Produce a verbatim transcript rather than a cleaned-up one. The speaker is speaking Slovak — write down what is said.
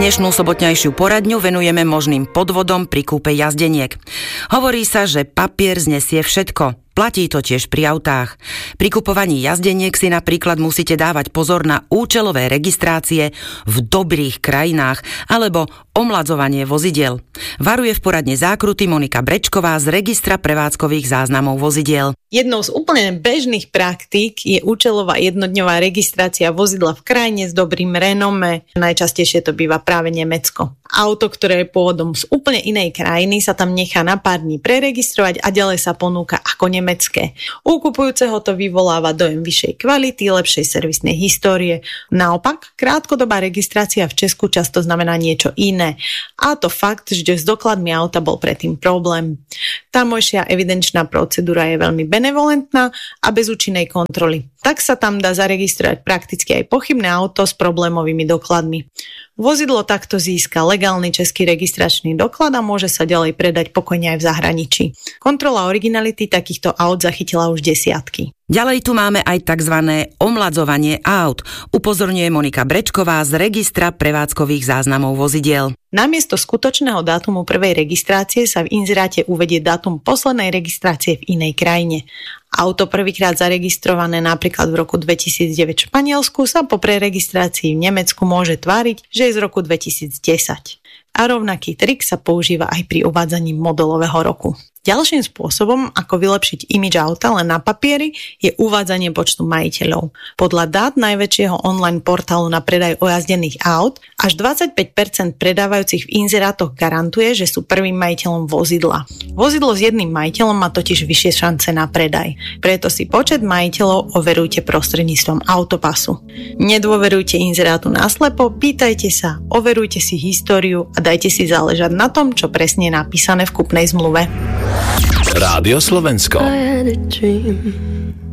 Dnešnú sobotňajšiu poradňu venujeme možným podvodom pri kúpe jazdeniek. Hovorí sa, že papier znesie všetko. Platí to tiež pri autách. Pri kupovaní jazdeniek si napríklad musíte dávať pozor na účelové registrácie v dobrých krajinách alebo omladzovanie vozidiel. Varuje v poradne Zákruty Monika Brečková z registra prevádzkových záznamov vozidiel. Jednou z úplne bežných praktík je účelová jednodňová registrácia vozidla v krajine s dobrým renome. Najčastejšie to býva práve Nemecko. Auto, ktoré je pôvodom z úplne inej krajiny, sa tam nechá na pár dní preregistrovať a ďalej sa ponúka ako nemecké. U kupujúceho to vyvoláva dojem vyššej kvality, lepšej servisnej histórie. Naopak, krátkodobá registrácia v Česku často znamená niečo iné. A to fakt, že s dokladmi auta bol predtým problém. Tamojšia evidenčná procedúra je veľmi benevolentná a bez účinnej kontroly. Tak sa tam dá zaregistrovať prakticky aj pochybné auto s problémovými dokladmi. Vozidlo takto získa legálny český registračný doklad a môže sa ďalej predať pokojne aj v zahraničí. Kontrola originality takýchto aut zachytila už desiatky. Ďalej tu máme aj tzv. Omladzovanie aut. Upozorňuje Monika Brečková z registra prevádzkových záznamov vozidiel. Namiesto skutočného dátumu prvej registrácie sa v inzeráte uvedie dátum poslednej registrácie v inej krajine. Auto prvýkrát zaregistrované napríklad v roku dvetisícdeväť v Španielsku sa po preregistrácii v Nemecku môže tváriť, že je z roku dvetisícdesať. A rovnaký trik sa používa aj pri uvádzaní modelového roku. Ďalším spôsobom, ako vylepšiť imidž auta len na papieri, je uvádzanie počtu majiteľov. Podľa dát najväčšieho online portálu na predaj ojazdených aut, až dvadsaťpäť percent predávajúcich v inzerátoch garantuje, že sú prvým majiteľom vozidla. Vozidlo s jedným majiteľom má totiž vyššie šance na predaj. Preto si počet majiteľov overujte prostredníctvom autopasu. Nedôverujte inzerátu naslepo, pýtajte sa, overujte si históriu a dajte si záležať na tom, čo presne je napísané v kupnej zmluve. Rádio Slovensko.